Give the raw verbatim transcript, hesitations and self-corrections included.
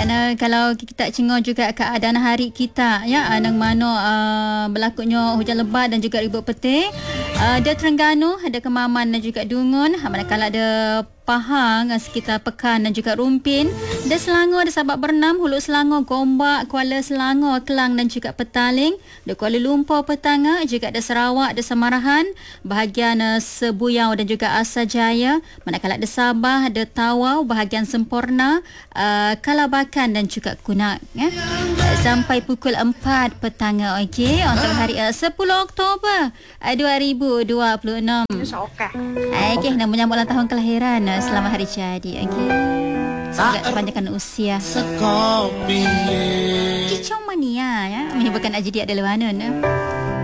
Dan uh, kalau kita cengok juga keadaan hari kita ya, nang mana uh, berlakunya hujan lebat dan juga ribut petir. Uh, ada Terengganu, ada Kemaman dan juga Dungun. Manakala ada Pahang sekitar Pekan dan juga Rumpin. Ada Selangor, ada Sabak Bernam, Hulu Selangor, Gombak, Kuala Selangor, Kelang dan juga Petaling. Ada Kuala Lumpur, Petanga, juga ada Sarawak, ada Samarahan, bahagian uh, Sebuyau dan juga Asajaya. Manakala ada Sabah, ada Tawau, bahagian Semporna, uh, Kalabakan dan juga Kunak ya. Sampai pukul empat petanga, okey, untuk hari uh, sepuluh Oktober uh, dua ribu dua puluh enam. Okey, nak menyambut ulang tahun kelahiran. Selamat hari jadi. Okey. Semoga kepanjangan usia. Cicong mania ya, menyebutkan Ajidia adalah mana.